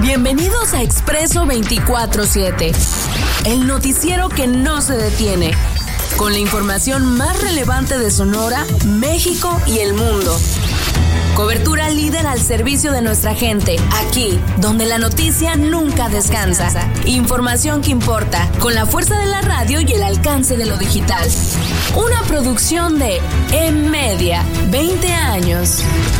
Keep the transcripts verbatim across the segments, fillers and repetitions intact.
Bienvenidos a Expreso veinticuatro siete, el noticiero que no se detiene, con la información más relevante de Sonora, México y el mundo. Cobertura líder al servicio de nuestra gente, aquí, donde la noticia nunca descansa. Información que importa, con la fuerza de la radio y el alcance de lo digital. Una producción de M-Media, veinte años.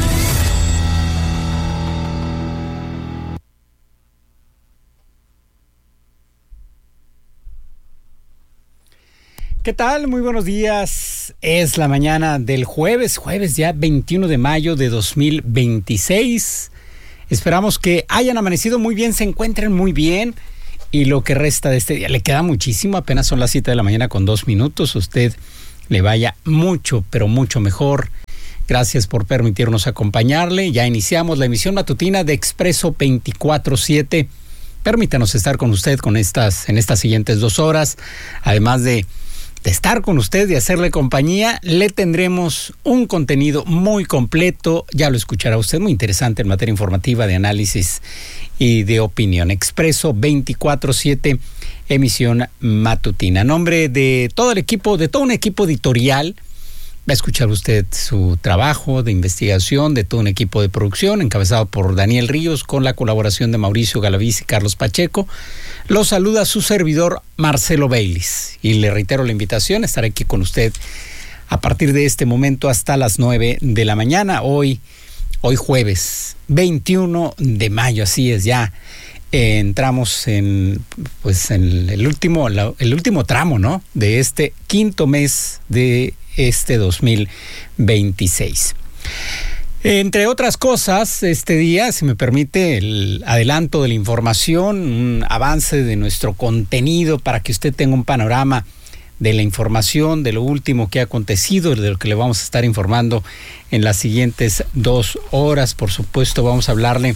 ¿Qué tal? Muy buenos días. Es la mañana del jueves, jueves ya veintiuno de mayo de dos mil veintiséis. Esperamos que hayan amanecido muy bien, se encuentren muy bien. Y lo que resta de este día, le queda muchísimo, apenas son las siete de la mañana con dos minutos. Usted le vaya mucho, pero mucho mejor. Gracias por permitirnos acompañarle. Ya iniciamos la emisión matutina de Expreso veinticuatro siete. Permítanos estar con usted con estas, en estas siguientes dos horas, además de de estar con usted y hacerle compañía. Le tendremos un contenido muy completo, ya lo escuchará usted, muy interesante en materia informativa, de análisis y de opinión. Expreso veinticuatro siete, emisión matutina. En nombre de todo el equipo, de todo un equipo editorial, va a escuchar usted su trabajo de investigación, de todo un equipo de producción, encabezado por Daniel Ríos, con la colaboración de Mauricio Galaviz y Carlos Pacheco. Lo saluda su servidor Marcelo Baylis y le reitero la invitación a estar aquí con usted a partir de este momento hasta las nueve de la mañana. Hoy, hoy jueves veintiuno de mayo, así es, ya eh, entramos en pues en el último la, el último tramo, ¿no?, de este quinto mes de este dos mil veintiséis. Entre otras cosas, este día, si me permite, el adelanto de la información, un avance de nuestro contenido para que usted tenga un panorama de la información, de lo último que ha acontecido, de lo que le vamos a estar informando en las siguientes dos horas. Por supuesto, vamos a hablarle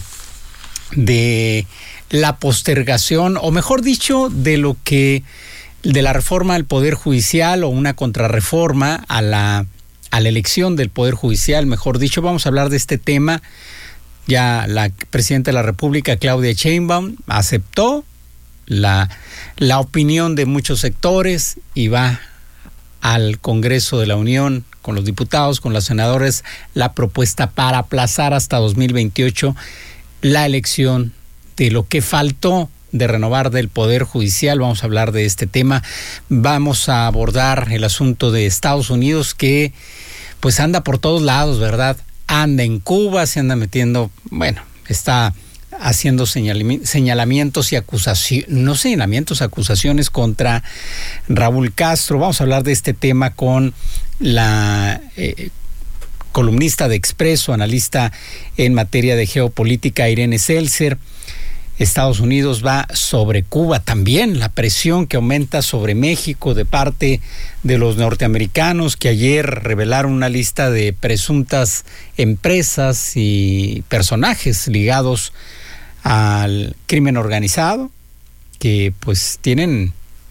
de la postergación, o mejor dicho, de lo que, de la reforma al Poder Judicial o una contrarreforma a la a la elección del Poder Judicial, mejor dicho. Vamos a hablar de este tema. Ya la presidenta de la República, Claudia Sheinbaum, aceptó la, la opinión de muchos sectores y va al Congreso de la Unión con los diputados, con los senadores, la propuesta para aplazar hasta dos mil veintiocho la elección de lo que faltó de renovar del Poder Judicial. Vamos a hablar de este tema. Vamos a abordar el asunto de Estados Unidos, que pues anda por todos lados, ¿verdad? Anda en Cuba, se anda metiendo, bueno, está haciendo señalami- señalamientos y acusaciones, no señalamientos, acusaciones contra Raúl Castro. Vamos a hablar de este tema con la eh, columnista de Expreso, analista en materia de geopolítica, Irene Seltzer. Estados Unidos va sobre Cuba también, la presión que aumenta sobre México de parte de los norteamericanos, que ayer revelaron una lista de presuntas empresas y personajes ligados al crimen organizado, que pues tienen,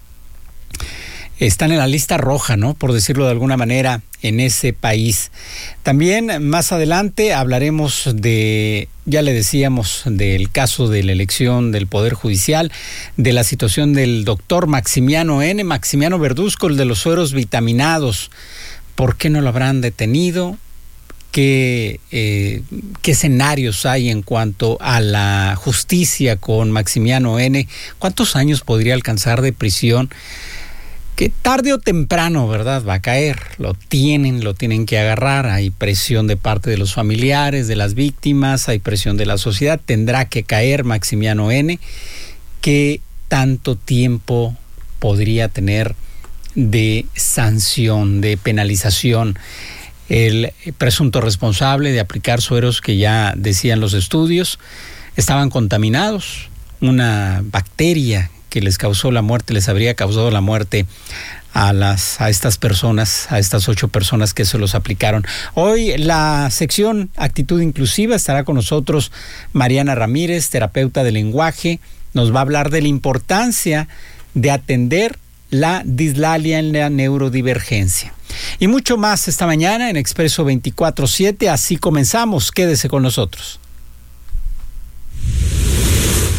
están en la lista roja, ¿no?, por decirlo de alguna manera, en ese país. También más adelante hablaremos de, ya le decíamos, del caso de la elección del Poder Judicial, de la situación del doctor Maximiano N., Maximiano Verduzco, el de los sueros vitaminados. ¿Por qué no lo habrán detenido? ¿Qué, eh, qué escenarios hay en cuanto a la justicia con Maximiano N.? ¿Cuántos años podría alcanzar de prisión? Que tarde o temprano, ¿verdad?, va a caer. Lo tienen, lo tienen que agarrar. Hay presión de parte de los familiares, de las víctimas, hay presión de la sociedad. Tendrá que caer Maximiano N. ¿Qué tanto tiempo podría tener de sanción, de penalización el presunto responsable de aplicar sueros que, ya decían los estudios, estaban contaminados? Una bacteria que les causó la muerte, les habría causado la muerte a las a estas personas, a estas ocho personas que se los aplicaron. Hoy la sección Actitud Inclusiva estará con nosotros Mariana Ramírez, terapeuta de lenguaje. Nos va a hablar de la importancia de atender la dislalia en la neurodivergencia. Y mucho más esta mañana en Expreso veinticuatro siete. Así comenzamos. Quédese con nosotros.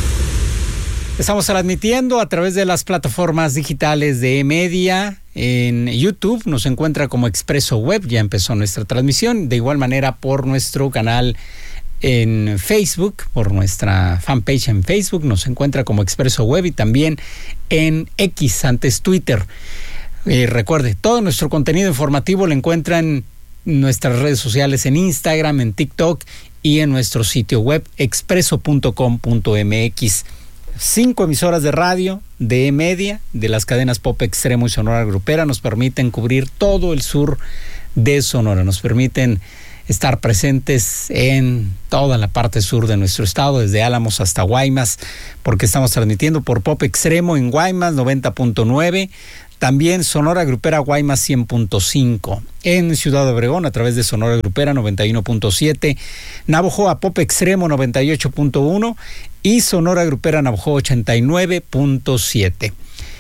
Estamos transmitiendo a través de las plataformas digitales de E-Media. En YouTube nos encuentra como Expreso Web, ya empezó nuestra transmisión. De igual manera por nuestro canal en Facebook, por nuestra fanpage en Facebook, nos encuentra como Expreso Web y también en X, antes Twitter. Eh, recuerde, todo nuestro contenido informativo lo encuentran en nuestras redes sociales, en Instagram, en TikTok y en nuestro sitio web expreso punto com punto m x. Cinco emisoras de radio de E-Media, de las cadenas Pop Extremo y Sonora Grupera, nos permiten cubrir todo el sur de Sonora, nos permiten estar presentes en toda la parte sur de nuestro estado, desde Álamos hasta Guaymas, porque estamos transmitiendo por Pop Extremo en Guaymas noventa punto nueve, también Sonora Grupera Guaymas cien punto cinco, en Ciudad Obregón a través de Sonora Grupera noventa y uno punto siete, Navojoa Pop Extremo noventa y ocho punto uno y Sonora Grupera Navojoa ochenta y nueve punto siete.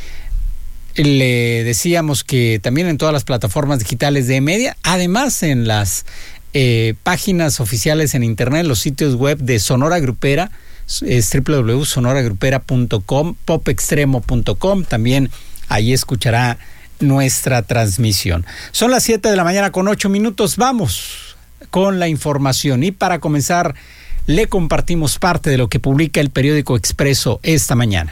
Le decíamos que también en todas las plataformas digitales de E-Media, además en las eh, páginas oficiales en internet, los sitios web de Sonora Grupera, es doble u doble u doble u punto sonora grupera punto com, pop extremo punto com, también ahí escuchará nuestra transmisión. Son las siete de la mañana con ocho minutos. Vamos con la información. Y para comenzar, le compartimos parte de lo que publica el periódico Expreso esta mañana.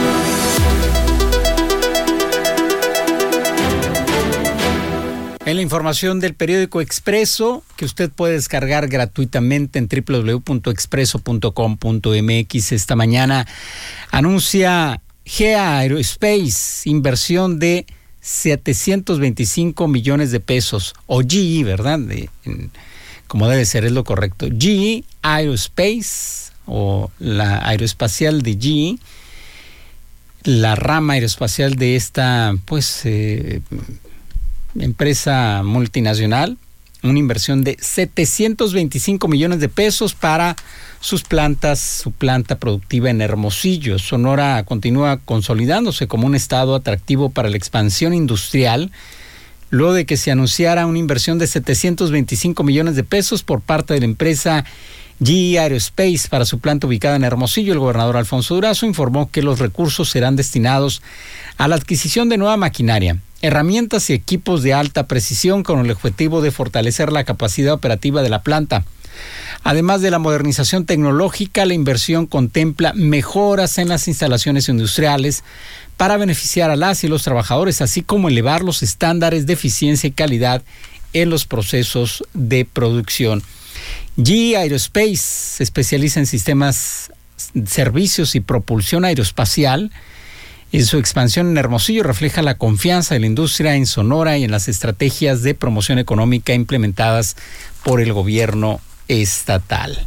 En la información del periódico Expreso, que usted puede descargar gratuitamente en doble u doble u doble u punto expreso punto com punto m x, esta mañana anuncia G E A Aerospace, inversión de setecientos veinticinco millones de pesos, o G E, ¿verdad? De, en, como debe ser, es lo correcto. G E Aerospace, o la aeroespacial de G E, la rama aeroespacial de esta, pues, eh, empresa multinacional, una inversión de setecientos veinticinco millones de pesos para sus plantas, su planta productiva en Hermosillo. Sonora continúa consolidándose como un estado atractivo para la expansión industrial, luego de que se anunciara una inversión de setecientos veinticinco millones de pesos por parte de la empresa G E Aerospace para su planta ubicada en Hermosillo. El gobernador Alfonso Durazo informó que los recursos serán destinados a la adquisición de nueva maquinaria, herramientas y equipos de alta precisión con el objetivo de fortalecer la capacidad operativa de la planta. Además de la modernización tecnológica, la inversión contempla mejoras en las instalaciones industriales para beneficiar a las y los trabajadores, así como elevar los estándares de eficiencia y calidad en los procesos de producción. G E Aerospace se especializa en sistemas, servicios y propulsión aeroespacial. En su expansión en Hermosillo refleja la confianza de la industria en Sonora y en las estrategias de promoción económica implementadas por el gobierno estatal.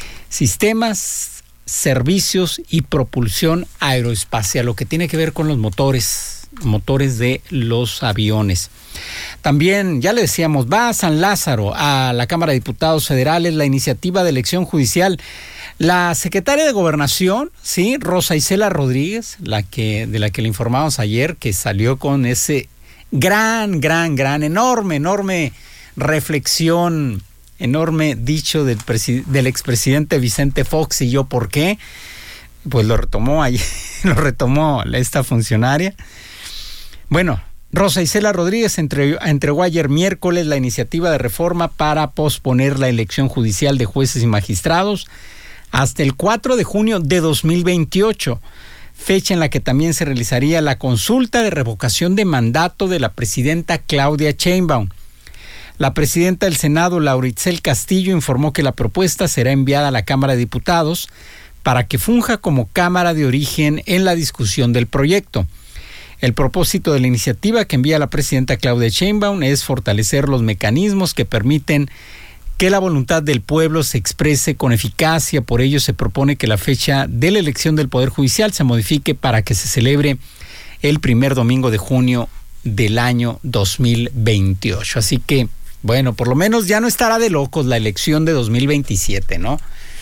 Sistemas, servicios y propulsión aeroespacial, lo que tiene que ver con los motores, motores de los aviones. También, ya le decíamos, va a San Lázaro, a la Cámara de Diputados Federales, la iniciativa de elección judicial. La secretaria de Gobernación, sí, Rosa Isela Rodríguez, la que, de la que le informamos ayer, que salió con ese gran, gran, gran, enorme, enorme reflexión, enorme dicho del, presi- del expresidente Vicente Fox. ¿Y yo por qué? Pues lo retomó ayer, lo retomó esta funcionaria. Bueno, Rosa Isela Rodríguez entre, entregó ayer miércoles la iniciativa de reforma para posponer la elección judicial de jueces y magistrados hasta el cuatro de junio de dos mil veintiocho, fecha en la que también se realizaría la consulta de revocación de mandato de la presidenta Claudia Sheinbaum. La presidenta del Senado, Laura Itzel Castillo, informó que la propuesta será enviada a la Cámara de Diputados para que funja como cámara de origen en la discusión del proyecto. El propósito de la iniciativa que envía la presidenta Claudia Sheinbaum es fortalecer los mecanismos que permiten que la voluntad del pueblo se exprese con eficacia. Por ello se propone que la fecha de la elección del Poder Judicial se modifique para que se celebre el primer domingo de junio del año dos mil veintiocho. Así que, bueno, por lo menos ya no estará de locos la elección de dos mil veintisiete, ¿no?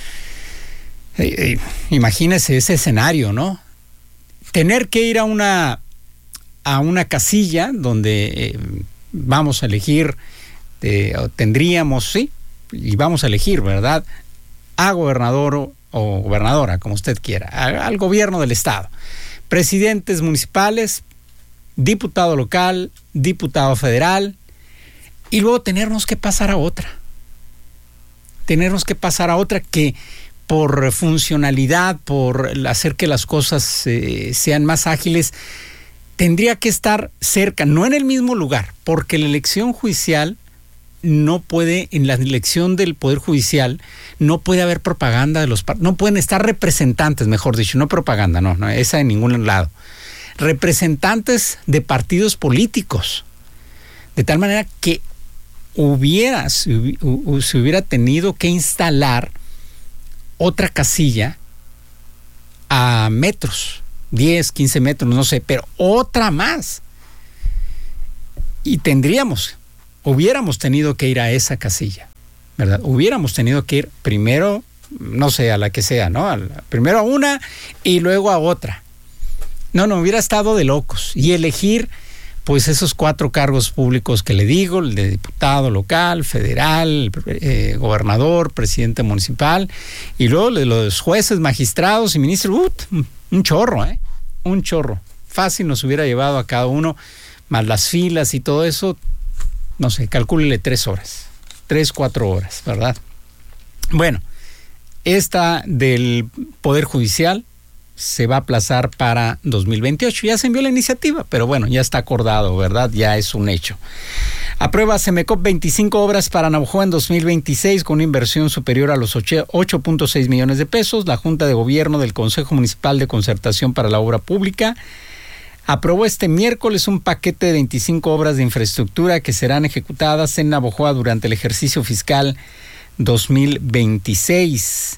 Eh, eh, imagínese ese escenario, ¿no? Tener que ir a una, a una casilla donde eh, vamos a elegir, eh, tendríamos, sí, y vamos a elegir, ¿verdad?, a gobernador o gobernadora, como usted quiera, al gobierno del estado, presidentes municipales, diputado local, diputado federal, y luego tenernos que pasar a otra. Tenernos que pasar a otra que por funcionalidad, por hacer que las cosas eh, sean más ágiles, tendría que estar cerca, no en el mismo lugar, porque la elección judicial no puede, en la elección del Poder Judicial, no puede haber propaganda de los partidos, no pueden estar representantes, mejor dicho, no propaganda, no, no, esa en ningún lado. Representantes de partidos políticos, de tal manera que hubiera, se hubiera tenido que instalar otra casilla a metros, diez, quince metros, no sé, pero otra más. Y tendríamos, hubiéramos tenido que ir a esa casilla, ¿verdad? Hubiéramos tenido que ir primero, no sé, a la que sea, ¿no? A la, primero a una y luego a otra. No, no, hubiera estado de locos. Y elegir, pues, esos cuatro cargos públicos que le digo, el de diputado local, federal, eh, gobernador, presidente municipal, y luego de los jueces, magistrados y ministros, uh, un chorro, ¿eh? Un chorro. Fácil nos hubiera llevado a cada uno, más las filas y todo eso, no sé, calcúlele tres horas, tres, cuatro horas, ¿verdad? Bueno, esta del Poder Judicial se va a aplazar para dos mil veintiocho. Ya se envió la iniciativa, pero bueno, ya está acordado, ¿verdad? Ya es un hecho. Aprueba Semecop veinticinco obras para Navojoa en dos mil veintiséis con una inversión superior a los ocho punto seis millones de pesos. La Junta de Gobierno del Consejo Municipal de Concertación para la Obra Pública aprobó este miércoles un paquete de veinticinco obras de infraestructura que serán ejecutadas en Navojoa durante el ejercicio fiscal dos mil veintiséis.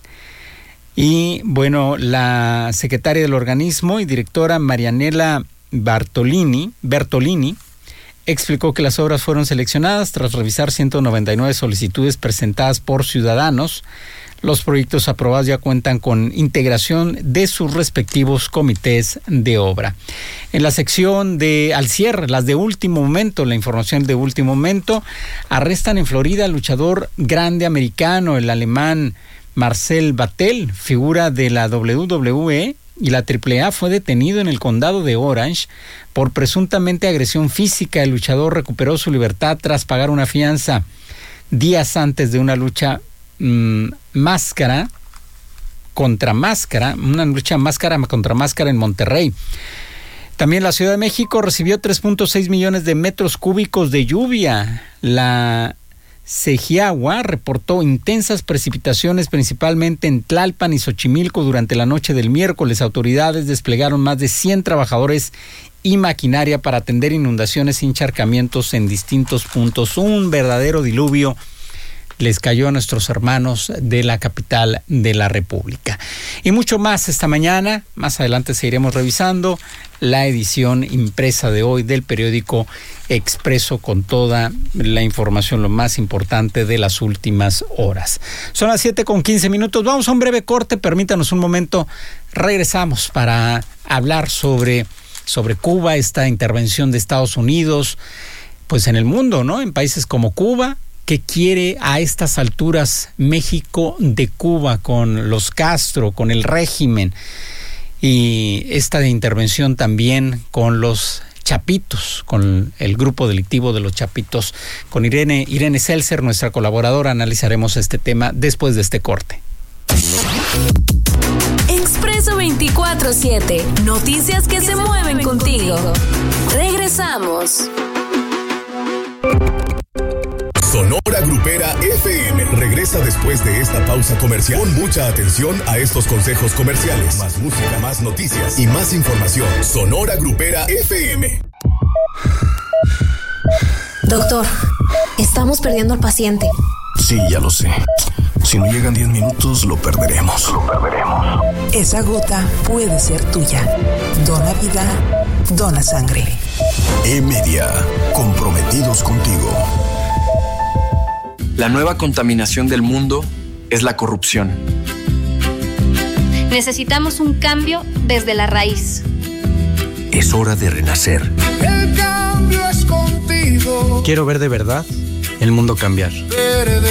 Y bueno, la secretaria del organismo y directora Marianela Bartolini, Bertolini explicó que las obras fueron seleccionadas tras revisar ciento noventa y nueve solicitudes presentadas por ciudadanos. Los proyectos aprobados ya cuentan con integración de sus respectivos comités de obra. En la sección de al cierre, las de último momento, la información de último momento, arrestan en Florida al luchador grande americano, el alemán Marcel Battel, figura de la doble u doble u E y la triple A, fue detenido en el condado de Orange por presuntamente agresión física. El luchador recuperó su libertad tras pagar una fianza días antes de una lucha mmm, máscara contra máscara, una lucha máscara contra máscara en Monterrey. También la Ciudad de México recibió tres punto seis millones de metros cúbicos de lluvia. La Segiagua reportó intensas precipitaciones principalmente en Tlalpan y Xochimilco durante la noche del miércoles. Autoridades desplegaron más de cien trabajadores y maquinaria para atender inundaciones y encharcamientos en distintos puntos. Un verdadero diluvio les cayó a nuestros hermanos de la capital de la República. Y mucho más esta mañana. Más adelante seguiremos revisando la edición impresa de hoy del periódico Expreso con toda la información, lo más importante de las últimas horas. Son las siete con quince minutos. Vamos a un breve corte. Permítanos un momento. Regresamos para hablar sobre, sobre Cuba, esta intervención de Estados Unidos, pues en el mundo, ¿no? En países como Cuba, que quiere a estas alturas México de Cuba con los Castro, con el régimen, y esta de intervención también con los Chapitos, con el grupo delictivo de los Chapitos. Con Irene, Irene Seltzer, nuestra colaboradora, analizaremos este tema después de este corte. Expreso veinticuatro siete, noticias que se mueven contigo. Regresamos. Sonora Grupera F M regresa después de esta pausa comercial. Pon mucha atención a estos consejos comerciales. Más música, más noticias y más información. Sonora Grupera F M. Doctor, estamos perdiendo al paciente. Sí, ya lo sé. Si no llegan diez minutos, lo perderemos. Lo perderemos. Esa gota puede ser tuya. Dona vida, dona sangre. E-Media, comprometidos contigo. La nueva contaminación del mundo es la corrupción. Necesitamos un cambio desde la raíz. Es hora de renacer. El cambio es contigo. Quiero ver de verdad el mundo cambiar. Verde.